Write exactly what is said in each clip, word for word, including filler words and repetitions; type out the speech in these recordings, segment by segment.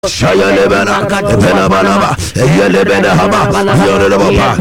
Shayalebana, Penabanaba, Yelebenahaba, Yoruba,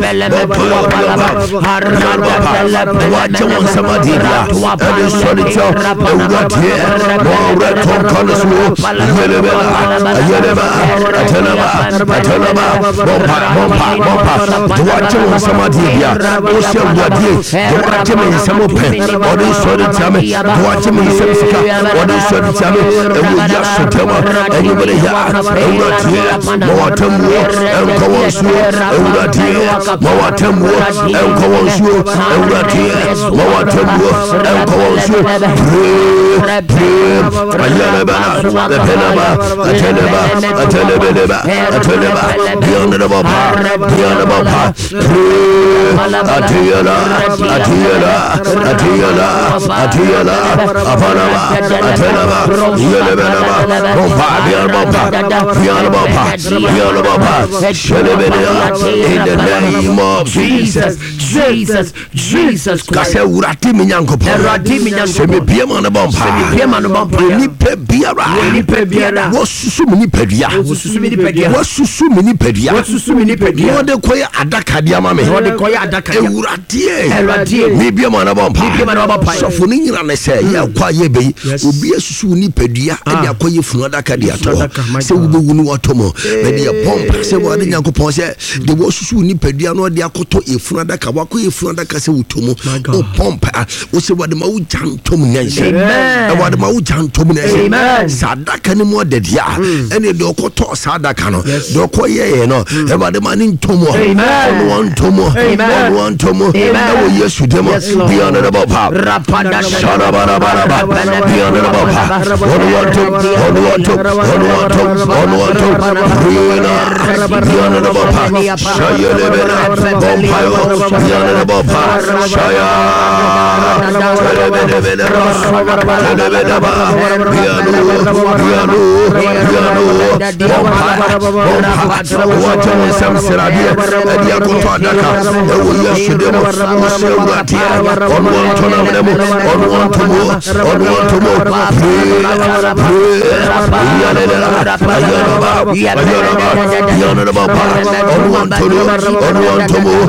Watching Samadia, and the solitaire, Ratia, more red from Colors, Yeleba, Yeleba, Atenaba, Atenaba, Bompa, Bompa, Bompa, the watching Samadia, Ocean Wadi, the watching in Samope, or the solitaire, the watching in Samsika, or the solitaire, and we just tell everybody here. Euratia, Moatemwo, Elcowansu, Euratia, Moatemwo, Elcowansu, Euratia, Moatemwo, Elcowansu, Pray, pray, Ayaleba, the Penaba, Ateneba, Ateneba, Ateneba, beyond the Bapa, beyond the Bapa, pray, Atiala, Atiala, Atiala, Atiala, Apanaba, Atenaba, Yelebeba, Bomba, beyond Bapa. In the name of Jesus, Jesus, Jesus Christ. Urati minyanko pa. Semi biema na bomba. Semi biema na bomba. Ni pe biara. Ni pe biara. Wosusu mini pedia. Wosusu mini pedia. Wosusu mini pedia. Wosusu mini pedia. Wode koye adaka dia mame. Wode koye adaka. Urati. Urati. Ni biema na bomba. Ni biema na bomba. Sofo ni nyira ne se ya kwa ye be. Obi esusu ni pedia. Eni akoye funu adaka dia to. Se wunu watomo be de pomp se wade nyankopon se de wo susu ni padua no de akoto efunu adaka wako efunu adaka se wutomo o pomp wo se wade ma wo jantom nanse e wade ma wo jantom nanse sadaka ni mo de dia ene de okoto sadaka no de okoye no e wade ma ni ntomo ono wantomo ono wantomo e wo yesu demo beyond the baba rapada shara bara bara beyond the baba ono wantomo ono wantomo ono wantomo ono wantomo Ruina, Yana the Bopa, Shaya Lebena, Bompayo, Yana the Bopa, Shaya, Telebena, Telebena, Piano, Piano, Piano, Bompa, Bompa, watching some Serabia, and Yakuta Daka, the Yashidemo, Musulatia, on one ton of them, on one to more, on one to more, pray, pray, Yana, Yana, Yana the Baba, on one to move, on one to move,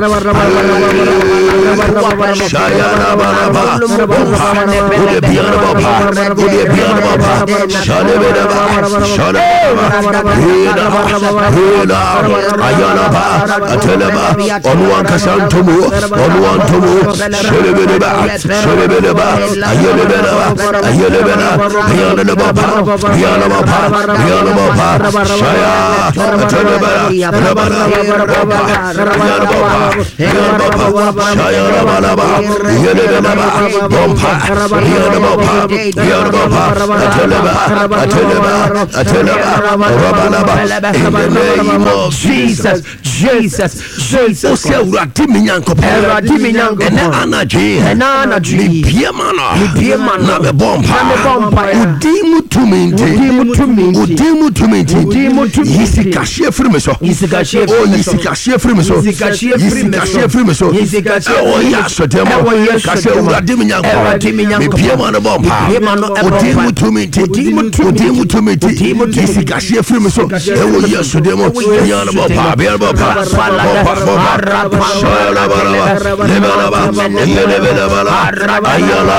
Shayana Baraba, Would it be on the Baba, would it be on the Baba, Shadababa, Shadababa, Hina, Hina, Ayanaba, Atelaba, on one Kasan to move, on one to move, Shadababa, Shadababa, Ayelababa, Ayelababa, Yana the Baba, Yana Baba, Yana Baba, Shaya. Telebara, Rabara, Yarababa, Yarababa, Shayarabalaba, Yelebaba, Bompa, Yarababa, Yarababa, Ateleba, Ateleba, Ateleba, Rabalaba, in the name of Jesus, Jesus, Jesus. Urati minyanko, urati minyanko, ena anaji, ena anaji, biemana, biemana, be bompa, be bompa, udimu tuminti, udimu tuminti, udimu tuminti, udimu tuminti. Yisikashie frimeso. Yisikashie frimeso. Oh, yisikashie frimeso. Yisikashie frimeso. Yisikashie frimeso. Yisikashie. Oh, yaso demo. Kashe uradi minyanko. Uradi minyanko. Biema no bompa. Biema no bompa. Udimu tuminti. Udimu tuminti. Udimu tuminti. Udimu tuminti. Yisikashie frimeso. Oh, yaso demo. Biema no bompa. Biema bompa. Bompa. Bompa. Shayala baraba. Lebalaba. Lebelebala. Ayala.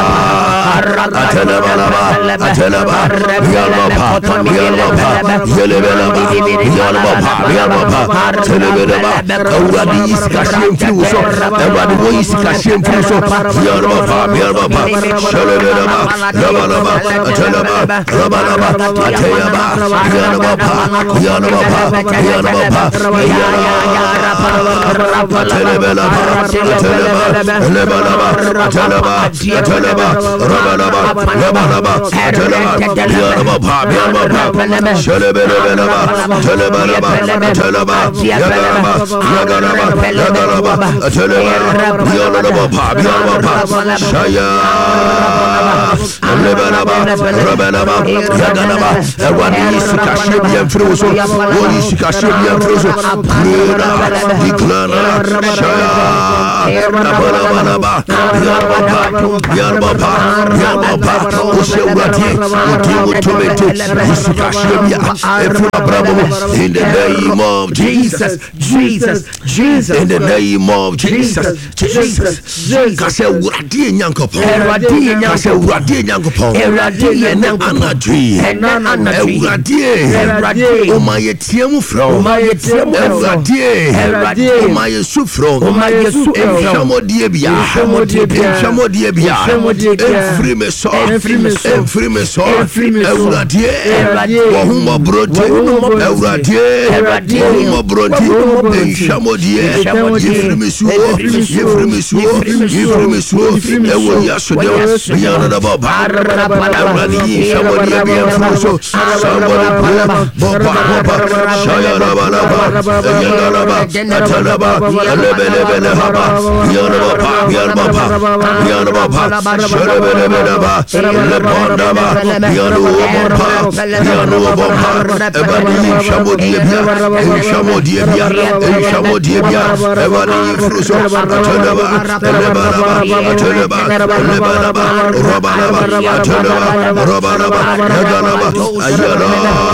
Atelaba. Atelaba. Biema bompa. Biema bompa. Yelebelaba. Yalababa, Yalababa, Telebelaba, Awadi is Kashim Fuso, Awadi Voice Kashim Fuso, Yalababa, Yalababa, Shalabelaba, Yabalaba, Atelaba, Rabalaba, Ateyaba, Yalababa, Yalababa, Yalababa, Telebelaba, Teleba, Lebalaba, Teleba, Teleba, Rabalaba, Yabalaba, Teleba, Yalababa, Yalababa, Shalabelaba. Teleba, Teleba, Yagaraba, Yagaraba, Yagaraba, Teleba, Yalaba, Yalaba, Shaya, lebanaba rabanaba yaganaba ewani sikashe bien frozo woni sikashe bien frozo klera diklana shaya rabanaba yarbaba yarbaba yarbaba oshewati otimotobete sikashe bien efura brabo in the name of Jesus Jesus Jesus in the name of Jesus Jesus kase urade nyankopo urade kase urade nyankopo urade na anadri na anadri urade o maye tiemu fro o maye tiemu urade urade o maye sufro o maye su enfamo die bia enfamo die bia enfamo die bia every me so every me so every me so urade wo humo brote urade urade wo humo brote enfamo die every me so every me so every me so ewo yasode yana da baba urade enfamo die bia so somebody baba baba shaya la la yana la ba atalaba lebe lebe le haba yana baba yana baba yana baba lebe lebe le ba le bonda ba yana baba yana baba ebani enfamo die bia enfamo die bia enfamo die bia ebani fruso atalaba leba laba atalaba leba laba roba laba atalaba roba laba yagalaba ayala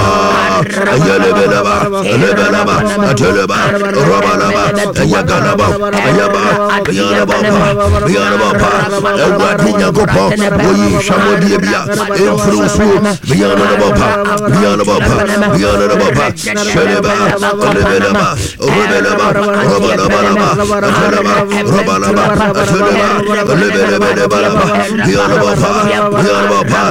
ayalebe laba leba laba atalaba roba laba yagalaba ayaba yana baba yana baba ewadi nyagopo oyi enfamo die bia enfruso yana baba yana baba yana baba sheleba leba laba roba laba roba laba atalaba roba laba atalaba lebe lebe leba laba yana baba yana baba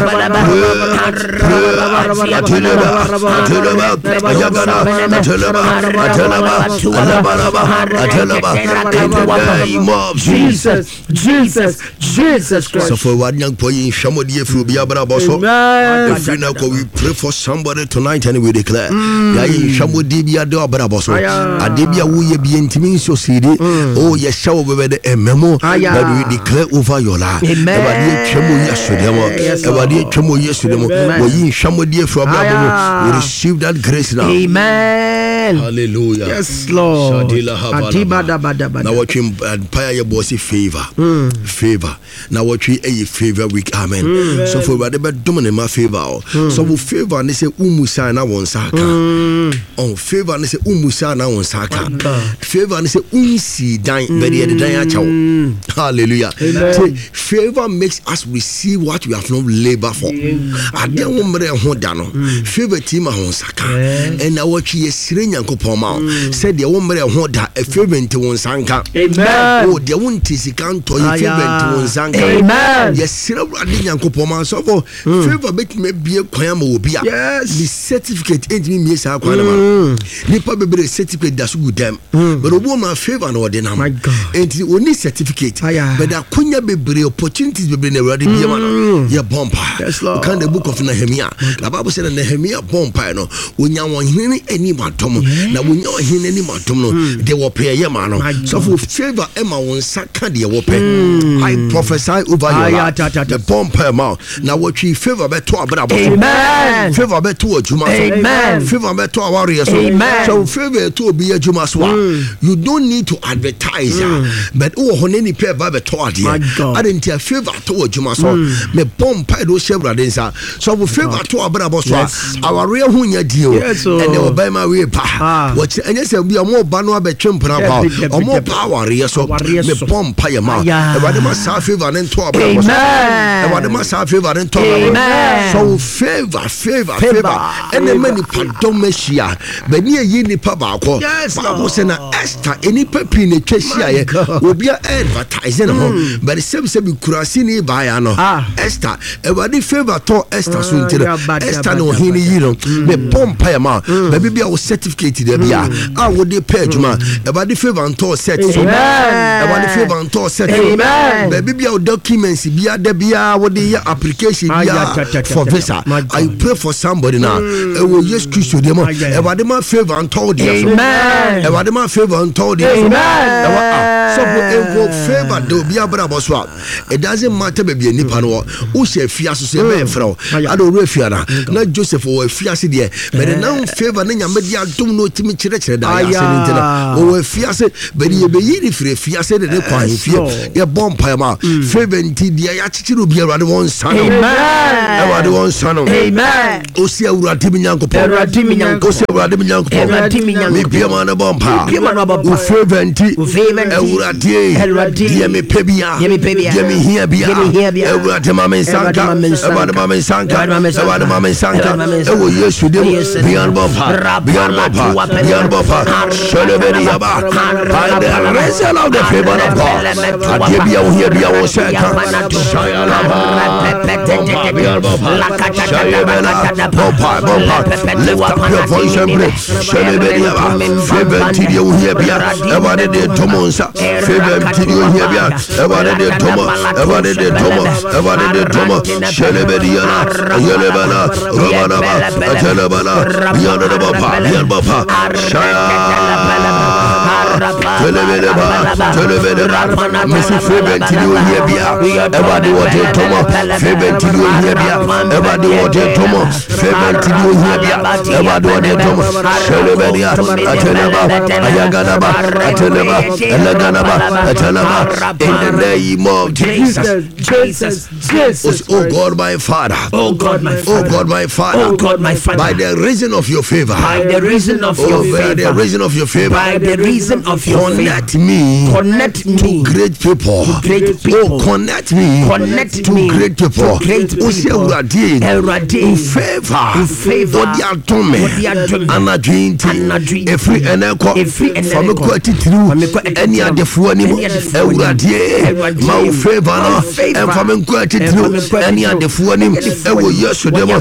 atalaba atalaba ayagana atalaba atalaba atalaba atalaba in the name of Jesus Jesus Jesus Christ. So for one young boy in Shamodi if you be abra boso if you know we pray for somebody tonight and we declare ya in Shamodi be ado abra boso adebia wo ye bi ntimi so sidi oh ye shawo be the memo that we declare over your life ebade twemo yesodemo ebade twemo yesodemo wo in Shamodi if you abra we receive that grace now. Amen. Hallelujah. Yes, Lord. Now what you empire your bossy favor. Mm. Favor. Now what you a favor week. Amen. Mm. So for whatever dominant my favor. Mm. So for favor and they say umusa na won saka. On favor and they say umusa na won saka. Favor and they say unsi dan very the dan chawo. Hallelujah. So favor makes us receive what we have not labor for. I don't want to hold down. Favor team on saka. And now what you sire nyankopon ma said the woman ho da a favor into one sanka. Amen. Oh, the one tisikan to a favor into one sanka. Amen. Yes, sire ade nyankopon ma so for favor bet me be kwan ma obi a. Yes. The certificate ain't me sa kwan ma. Nipa be certificate da so good dem. But obo ma favor no de na. My God. And the only certificate. But da kunya bebre opportunities bebre na rade bi ma no. Ye bomba. Yes, Lord. Can the book of Nehemiah. The Bible said Nehemiah bomba no. Onya won hene ani matom na wonya hene ani matom no de wo pay ye ma no so for favor ema won saka de wo pay. I prophesy over your life the bomb ma na what we favor be to abra bo. Amen. Favor be to adwuma so. Amen. Favor be to aware so. Amen. So favor to obi adwuma so you don't need to advertise but oh hone ni pay ba be to ade I didn't tell favor to adwuma so me bomb pay do shebra den sa so for favor to abra bo so aware hu nya dio and they will buy my way pa what and yes we are more banu abetwempra pa omo power so me bomb pa ya ma e wade ma sa favor nen to abra bo e wade ma sa favor nen to abra so favor favor favor and many pardon machia be ni yi ni pa ba ko ba se na Esther eni papi ne twahia ye obi advertising ho but the same same kurasi ni ba ya no Esther e wade favor to Esther so ntire Esther no hini yi no me bomb pa ya ma baby bia o certificate appreciate there bia a wo de pay adwuma Awurade favor unto set so Awurade favor unto set so baby bia documents bia da bia wo de application bia for visa. I pray for somebody now e wo yes Christ dem Awurade ma favor unto there so Awurade ma favor unto there so so for favor do bia bra bo so it doesn't matter baby nipa no wo share fia so so be frɛ I don't know fia na na Joseph wo fia se de but now favor na nyame dia dom no timi kire kire da ya se ntina wo fia se but ye be yiri frɛ fia se de ne kwan fia ye bom pa ma favor nti dia ya chichiro bia Awurade won san amen Awurade won san amen o si Awurade mi nyankopɔ Awurade mi nyankopɔ o si Awurade mi nyankopɔ Awurade mi nyankopɔ mi bia ma na bom pa bia ma na bom pa favor nti Awurade dia me pebia dia me hia bia Awurade ma me sanka Awurade ma me sanka Awurade ma me sanka e wo Yesu dem bia bom pa bia bom pa bia bom pa shalaberi yaba by the reason of the favor of God adia bia wo hia bia wo sanka shayalaba bia bom pa shayabela bom pa bom pa lift up your voice and pray shalaberi yaba favor nti dia wo hia bia Awurade de tomonsa favor nti dia wo hia bia Awurade de tomo Awurade de tomo Awurade de tomo shalaberi yana yelebana romanaba atalabana bia na bapa bia bapa shaya telebeleba telebeleba misi favor nti dia wo hia bia Awurade wo de tomo favor nti dia wo hia bia Awurade wo de tomo favor nti dia wo hia bia Awurade wo de tomo shalaberi atalaba ayaganaba atalaba elaganaba atalaba in the name of Jesus Jesus Jesus oh God my Father oh God my Father oh God my Father oh God my Father by the reason of your favor by the reason of your favor by the reason of your favor by the reason of your connect me connect me to great people to great people oh connect me connect to me great people great people Awurade Awurade favor favor odi atome anadwinti every eneko from ko atitru any adefo anim Awurade ma favor no em from ko atitru any adefo anim e wo Yesu dem